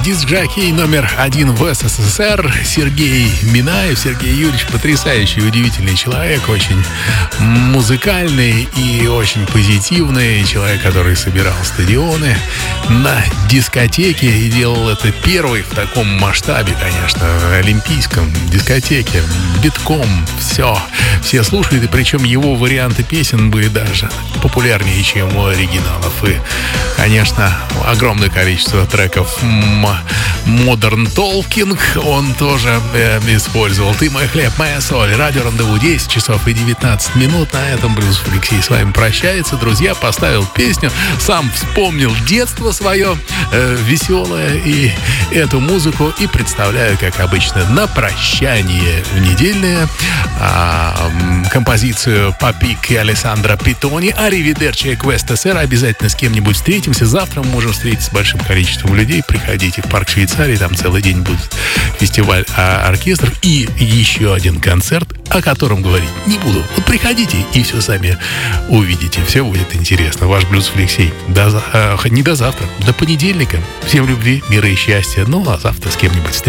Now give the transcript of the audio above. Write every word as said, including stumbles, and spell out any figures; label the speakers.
Speaker 1: диск-жокей номер один в СССР Сергей Минаев. Сергей Юрьевич потрясающий, удивительный человек, очень музыкальный и очень позитивный человек, который собирал стадионы на дискотеке и делал это первый в таком масштабе, конечно, олимпийском дискотеке, битком, все, все слушают, и причем его варианты песен были даже популярнее, чем у оригиналов. И, конечно, огромное количество треков Modern Talking он тоже э, использовал. «Ты мой хлеб, моя соль», «Радио Рандеву», десять часов и девятнадцать минут. На этом Брюс Алексей с вами прощается. Друзья, поставил песню, сам вспомнил детство свое э, веселое и эту музыку, и представляю, как обычно, на прощание недельное э, композицию Папик и Алессандро Питони «Аривидерчи Квеста Сэр». Обязательно с кем-нибудь встретимся. Завтра мы можем встретиться с большим количеством людей. Приходите в парк Швейцарии, там целый день будет фестиваль а, оркестров и еще один концерт, о котором говорить не буду. Вот приходите и все сами увидите. Все будет интересно. Ваш Блюз Алексей. До, э, не до завтра, до понедельника. Всем любви, мира и счастья. Ну, а завтра с кем-нибудь встретимся.